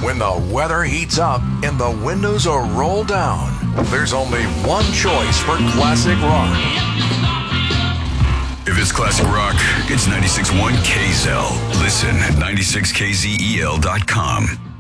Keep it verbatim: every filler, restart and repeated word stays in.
When the weather heats up and the windows are rolled down, there's only one choice for classic rock. If it's classic rock, it's ninety-six point one K Z L. Listen at ninety-six K Z E L dot com.